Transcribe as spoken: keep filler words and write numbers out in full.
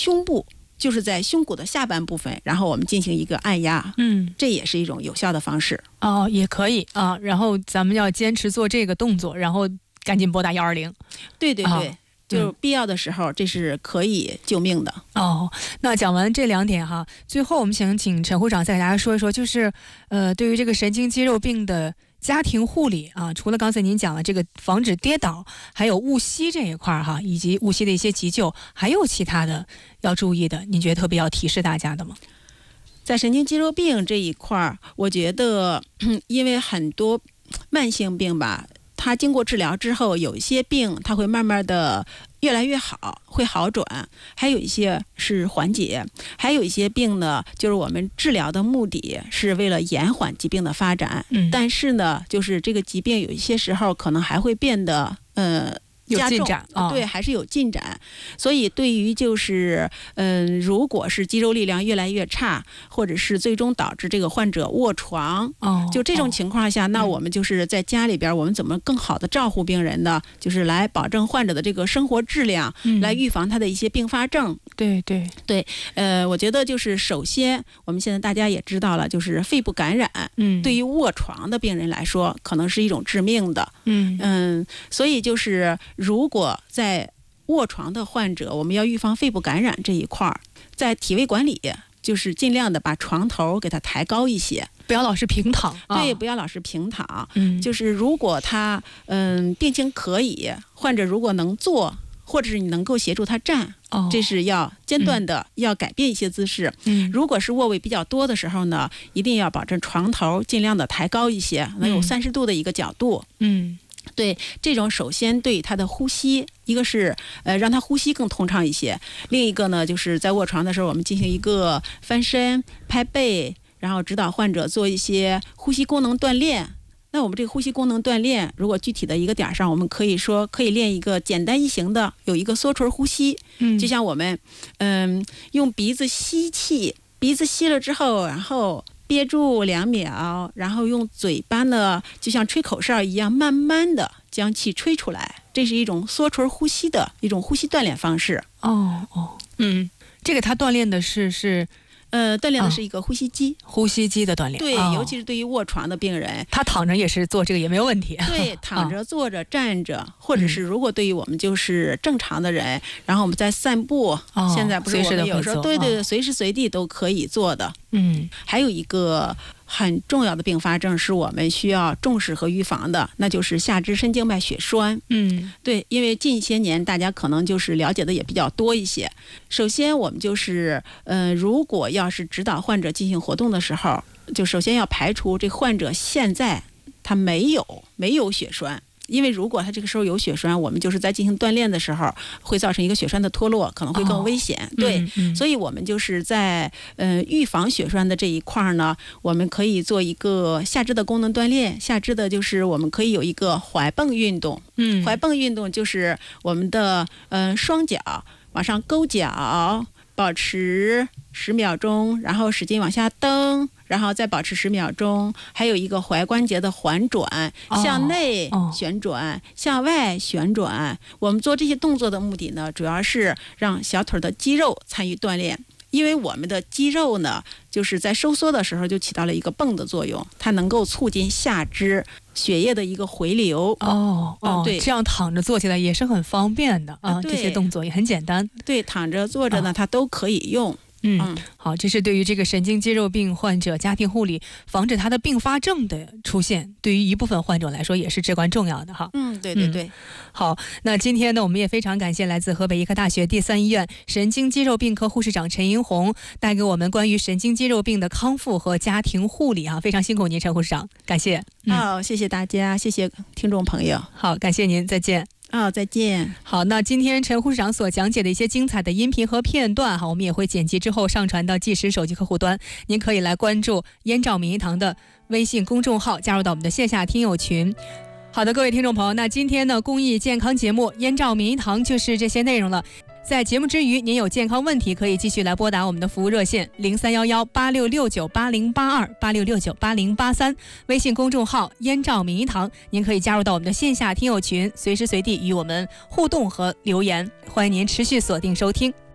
胸部，就是在胸骨的下半部分，然后我们进行一个按压， 嗯， 这也是一种有效的方式。 哦，也可以啊。然后咱们要坚持做这个动作，然后赶紧拨打幺二零。 对对对。 哦就必要的时候，这是可以救命的。 哦，那讲完这两点哈，最后我们想请陈护长再给大家说一说，就是呃，对于这个神经肌肉病的家庭护理啊，除了刚才您讲了这个防止跌倒，还有误吸这一块哈，以及误吸的一些急救，还有其他的要注意的，您觉得特别要提示大家的吗？ 在神经肌肉病这一块，我觉得因为很多慢性病吧，它经过治疗之后，有一些病它会慢慢的越来越好，会好转，还有一些是缓解，还有一些病呢，就是我们治疗的目的是为了延缓疾病的发展， 嗯， 但是呢，就是这个疾病有一些时候可能还会变得呃有进展， 哦、对，还是有进展。所以对于就是嗯、呃，如果是肌肉力量越来越差，或者是最终导致这个患者卧床， 哦， 就这种情况下， 哦、 那我们就是在家里边，我们怎么更好的照顾病人呢？就是来保证患者的这个生活质量， 嗯、 来预防他的一些并发症。 对对对，呃，我觉得就是首先，我们现在大家也知道了，就是肺部感染， 嗯， 对于卧床的病人来说，可能是一种致命的， 嗯嗯，所以就是如果在卧床的患者，我们要预防肺部感染这一块儿，在体位管理，就是尽量的把床头给它抬高一些， 不要老是平躺， 对， 哦、 不要老是平躺， 嗯， 就是如果他嗯病情可以，患者如果能坐，或者是你能够协助他站， 哦， 这是要间断的、嗯、要改变一些姿势。 嗯， 如果是卧位比较多的时候呢，一定要保证床头尽量的抬高一些，能有三十度的一个角度。 嗯， 对，这种首先对他的呼吸，一个是呃让他呼吸更通畅一些，另一个呢就是在卧床的时候，我们进行一个翻身、拍背，然后指导患者做一些呼吸功能锻炼。那我们这个呼吸功能锻炼，如果具体的一个点上，我们可以说可以练一个简单易行的，有一个缩唇呼吸。 嗯， 就像我们嗯用鼻子吸气，鼻子吸了之后，然后憋住两秒，然后用嘴巴呢，就像吹口哨一样，慢慢的将气吹出来。这是一种缩唇呼吸的一种呼吸锻炼方式。 哦哦，嗯，这个他锻炼的是是。 呃，锻炼的是一个呼吸机， 哦、呼吸机的锻炼。 对、 哦， 尤其是对于卧床的病人， 他躺着也是做这个也没有问题。 对，躺着、坐着、站着，哦、或者是如果对于我们就是正常的人，嗯、然后我们在散步， 哦、 现在不是我们有时候对对对，随时随地都可以做的。 嗯， 还有一个很重要的并发症是我们需要重视和预防的，那就是下肢深静脉血栓。 嗯， 对，因为近些年大家可能就是了解的也比较多一些。首先我们就是呃，如果要是指导患者进行活动的时候，就首先要排除这患者现在他没有没有血栓。因为如果他这个时候有血栓，我们就是在进行锻炼的时候会造成一个血栓的脱落，可能会更危险。哦、对、 嗯嗯， 所以我们就是在呃预防血栓的这一块呢，我们可以做一个下肢的功能锻炼。下肢的就是我们可以有一个踝蹦运动。 嗯， 踝蹦运动就是我们的嗯、呃、双脚往上勾脚，保持十秒钟，然后使劲往下蹬，然后再保持十秒钟。还有一个踝关节的环转，向内旋转、哦、向外旋转。我们做这些动作的目的呢，主要是让小腿的肌肉参与锻炼。因为我们的肌肉呢，就是在收缩的时候就起到了一个泵的作用，它能够促进下肢血液的一个回流。 哦哦，对，这样躺着做起来也是很方便的啊，这些动作也很简单。 对，躺着坐着呢，哦、它都可以用。 嗯，好，这是对于这个神经肌肉病患者家庭护理，防止他的并发症的出现，对于一部分患者来说也是至关重要的哈。 嗯，对对对、嗯。 好，那今天呢，我们也非常感谢来自河北医科大学第三医院神经肌肉病科护士长陈银红带给我们关于神经肌肉病的康复和家庭护理啊，非常辛苦您陈护士长，感谢。 好、嗯哦，谢谢大家，谢谢听众朋友。 好，感谢您，再见。 哦，再见。 好，那今天陈护士长所讲解的一些精彩的音频和片段，哈，我们也会剪辑之后上传到即时手机客户端。您可以来关注燕赵名医堂的微信公众号，加入到我们的线下听友群。好的，各位听众朋友，那今天呢，公益健康节目燕赵名医堂就是这些内容了。在节目之余，您有健康问题可以继续来拨打我们的服务热线零三幺幺八六六九八零八二八六六九八零八三，微信公众号燕赵名医堂，您可以加入到我们的线下听友群，随时随地与我们互动和留言，欢迎您持续锁定收听。